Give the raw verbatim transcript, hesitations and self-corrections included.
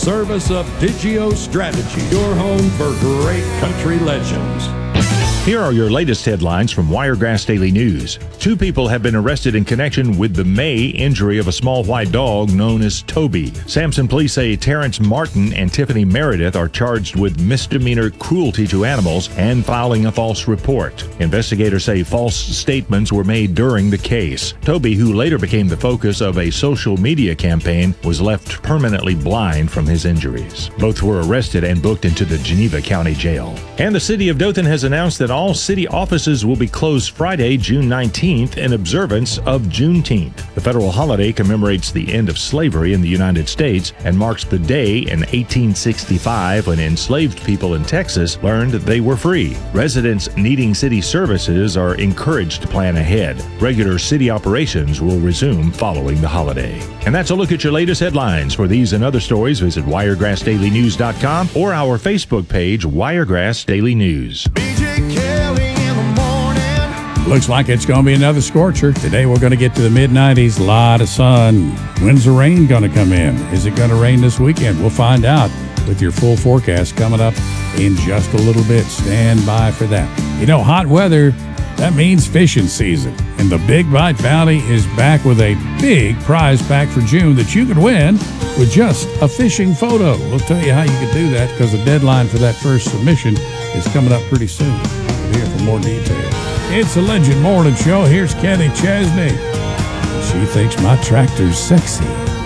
service of Digio Strategy, your home for great country legends. Here are your latest headlines from Wiregrass Daily News. Two people have been arrested in connection with the May injury of a small white dog known as Toby. Sampson police say Terrence Martin and Tiffany Meredith are charged with misdemeanor cruelty to animals and filing a false report. Investigators say false statements were made during the case. Toby, who later became the focus of a social media campaign, was left permanently blind from his injuries. Both were arrested and booked into the Geneva County Jail. And the city of Dothan has announced that all city offices will be closed Friday, June nineteenth, in observance of Juneteenth. The federal holiday commemorates the end of slavery in the United States and marks the day in eighteen sixty-five when enslaved people in Texas learned they were free. Residents needing city services are encouraged to plan ahead. Regular city operations will resume following the holiday. And that's a look at your latest headlines. For these and other stories, visit wiregrass daily news dot com or our Facebook page, Wiregrass Daily News. Looks like it's going to be another scorcher. Today we're going to get to the mid nineties, a lot of sun. When's the rain going to come in? Is it going to rain this weekend? We'll find out with your full forecast coming up in just a little bit. Stand by for that. You know, hot weather, that means fishing season. And the Big Bite Bounty is back with a big prize pack for June that you can win with just a fishing photo. We'll tell you how you can do that because the deadline for that first submission is coming up pretty soon. We'll be here for more details. It's a Legend Morning Show. Here's Kenny Chesney. She thinks my tractor's sexy.